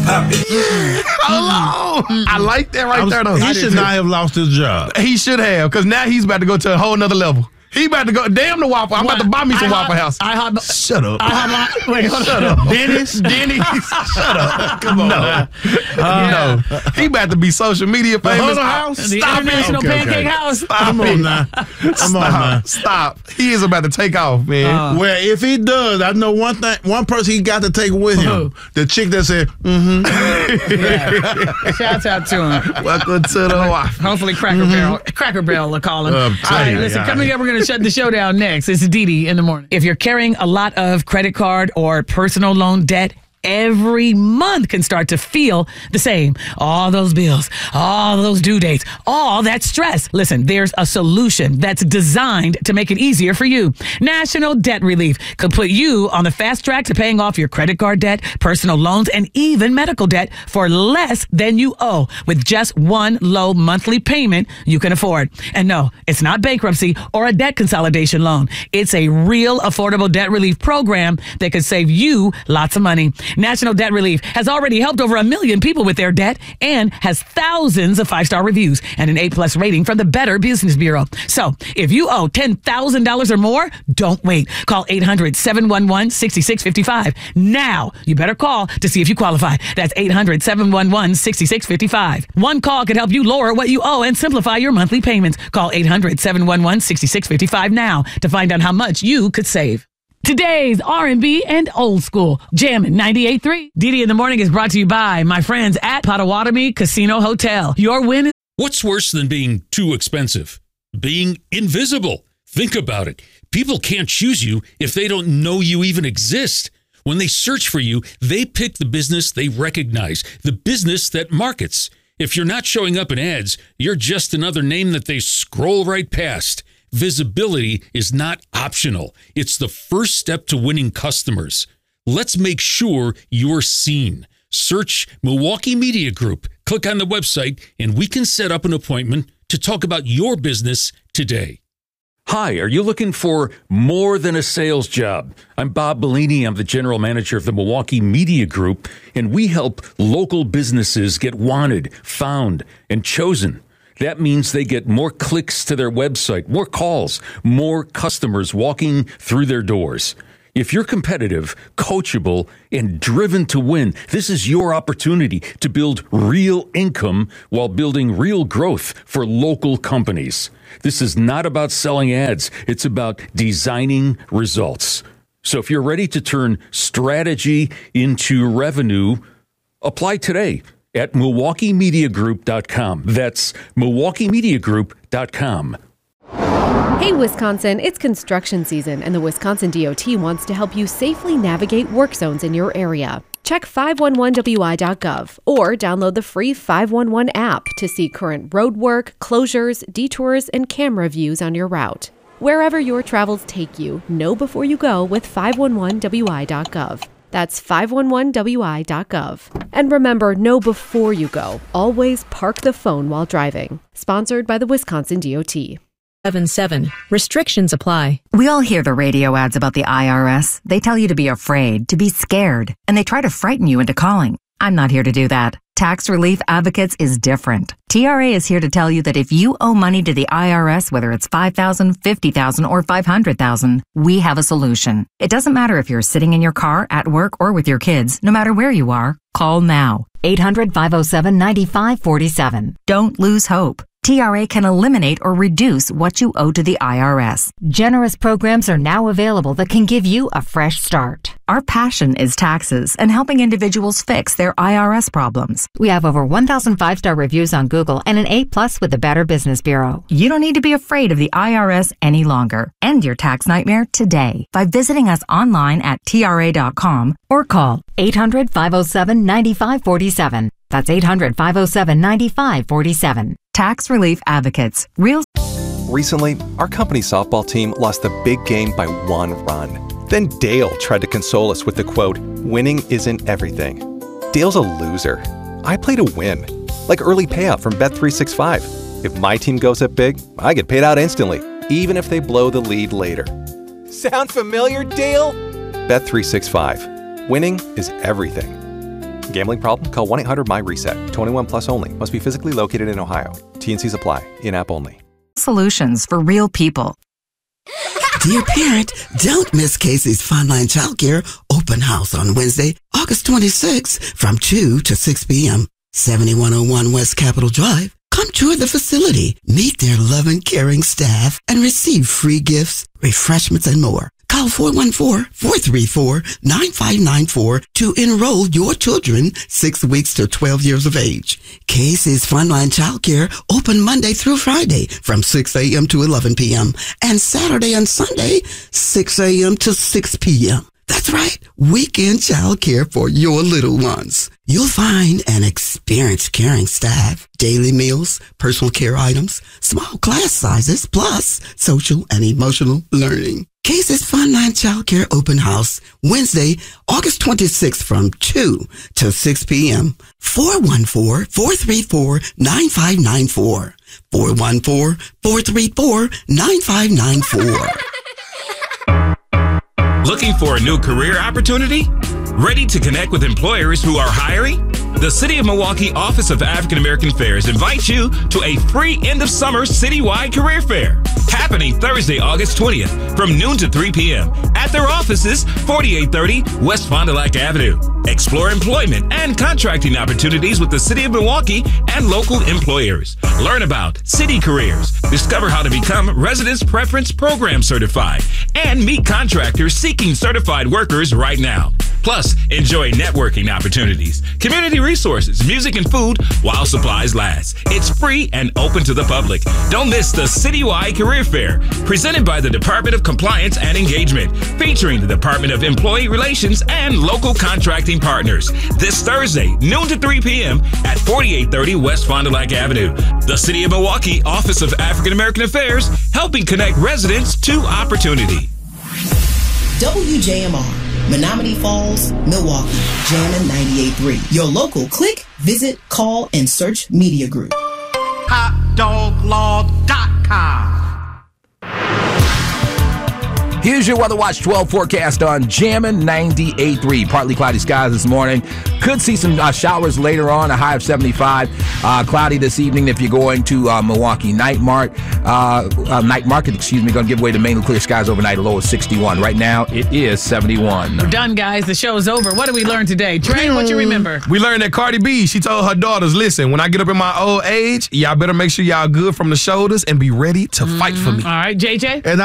Hold on. I like that right there, though. He should not have lost his job. He should have, because now he's about to go to a whole nother level. He about to go, damn the Waffle. I'm about to buy me some Waffle House. Shut up. Wait, shut up. Dennis. Shut up. Come on. No. He about to be social media famous. The house? The International Pancake House. Come on now. Stop. He is about to take off, man. Well, if he does, I know one person he got to take with him. The chick that said, Shouts out to him. Welcome to the Waffle. Hopefully Cracker Barrel will call him. All right, listen, coming up, we're going to shut the show down next. It's Didi in the morning. If you're carrying a lot of credit card or personal loan debt, every month can start to feel the same. All those bills, all those due dates, all that stress. Listen, there's a solution that's designed to make it easier for you. National Debt Relief could put you on the fast track to paying off your credit card debt, personal loans, and even medical debt for less than you owe with just one low monthly payment you can afford. And no, it's not bankruptcy or a debt consolidation loan. It's a real affordable debt relief program that could save you lots of money. National Debt Relief has already helped over 1 million people with their debt and has thousands of 5-star reviews and an A+ rating from the Better Business Bureau. So if you owe $10,000 or more, don't wait. Call 800-711-6655. Now, you better call to see if you qualify. That's 800-711-6655. One call could help you lower what you owe and simplify your monthly payments. Call 800-711-6655 now to find out how much you could save. Today's R&B and old school Jammin' 98.3. Didi in the Morning is brought to you by my friends at Potawatomi Casino Hotel. Your win. What's worse than being too expensive? Being invisible. Think about it. People can't choose you if they don't know you even exist. When they search for you, they pick the business they recognize, the business that markets. If you're not showing up in ads, you're just another name that they scroll right past. Visibility is not optional. It's the first step to winning customers. Let's make sure you're seen. Search Milwaukee Media Group. Click on the website, and we can set up an appointment to talk about your business today. Hi, are you looking for more than a sales job? I'm Bob Bellini. I'm the general manager of the Milwaukee Media Group, and we help local businesses get wanted, found, and chosen. That means they get more clicks to their website, more calls, more customers walking through their doors. If you're competitive, coachable, and driven to win, this is your opportunity to build real income while building real growth for local companies. This is not about selling ads. It's about designing results. So if you're ready to turn strategy into revenue, apply today at MilwaukeeMediaGroup.com. That's MilwaukeeMediaGroup.com. Hey, Wisconsin, it's construction season, and the Wisconsin DOT wants to help you safely navigate work zones in your area. Check 511wi.gov or download the free 511 app to see current road work, closures, detours, and camera views on your route. Wherever your travels take you, know before you go with 511wi.gov. That's 511wi.gov. And remember, know before you go. Always park the phone while driving. Sponsored by the Wisconsin DOT. 7. Restrictions apply. We all hear the radio ads about the IRS. They tell you to be afraid, to be scared, and they try to frighten you into calling. I'm not here to do that. Tax Relief Advocates is different. TRA is here to tell you that if you owe money to the IRS, whether it's $5,000, $50,000, or $500,000, we have a solution. It doesn't matter if you're sitting in your car, at work, or with your kids. No matter where you are, call now. 800-507-9547. Don't lose hope. TRA can eliminate or reduce what you owe to the IRS. Generous programs are now available that can give you a fresh start. Our passion is taxes and helping individuals fix their IRS problems. We have over 1,000 5-star reviews on Google and an A+ with the Better Business Bureau. You don't need to be afraid of the IRS any longer. End your tax nightmare today by visiting us online at TRA.com or call 800-507-9547. That's 800-507-9547. Tax Relief Advocates. Recently, our company softball team lost the big game by 1 run. Then Dale tried to console us with the quote, "Winning isn't everything." Dale's a loser. I play to win, like early payout from Bet365. If my team goes up big, I get paid out instantly, even if they blow the lead later. Sound familiar, Dale? Bet365. Winning is everything. Gambling problem? Call 1-800-MY-RESET. 21 plus only. Must be physically located in Ohio. T&Cs apply. In-app only. Solutions for real people. Dear parent, don't miss Casey's Funline Childcare Open House on Wednesday, August 26th from 2 to 6 p.m. 7101 West Capitol Drive. Come tour the facility, meet their loving, caring staff, and receive free gifts, refreshments, and more. Call 414-434-9594 to enroll your children 6 weeks to 12 years of age. Casey's Funline Childcare open Monday through Friday from 6 a.m. to 11 p.m. and Saturday and Sunday 6 a.m. to 6 p.m. That's right, weekend childcare for your little ones. You'll find an experienced caring staff, daily meals, personal care items, small class sizes, plus social and emotional learning. Casey's Funline Childcare Open House, Wednesday, August 26th from 2 to 6 p.m. 414-434-9594. 414-434-9594. Looking for a new career opportunity? Ready to connect with employers who are hiring? The City of Milwaukee Office of African American Affairs invites you to a free end-of-summer citywide career fair happening Thursday, August 20th from noon to 3 p.m. at their offices, 4830 West Fond du Lac Avenue. Explore employment and contracting opportunities with the City of Milwaukee and local employers. Learn about city careers, discover how to become Residence Preference Program certified, and meet contractors seeking certified workers right now. Plus, enjoy networking opportunities, community resources, music, and food while supplies last. It's free and open to the public. Don't miss the Citywide Career Fair, presented by the Department of Compliance and Engagement, featuring the Department of Employee Relations and local contracting partners. This Thursday, noon to 3 p.m. at 4830 West Fond du Lac Avenue. The City of Milwaukee Office of African American Affairs, helping connect residents to opportunity. WJMR. Menominee Falls, Milwaukee, Jammin' 98.3. Your local click, visit, call, and search media group. HotDogLaw.com. Here's your Weather Watch 12 forecast on Jammin' 98.3. Partly cloudy skies this morning. Could see some showers later on, a high of 75. Cloudy this evening if you're going to Milwaukee Night Market. Going to give way to mainly clear skies overnight, a low of 61. Right now, it is 71. We're done, guys. The show's over. What did we learn today? Trey, what you remember? We learned that Cardi B, she told her daughters, listen, when I get up in my old age, y'all better make sure y'all good from the shoulders and be ready to fight for me. All right, JJ? And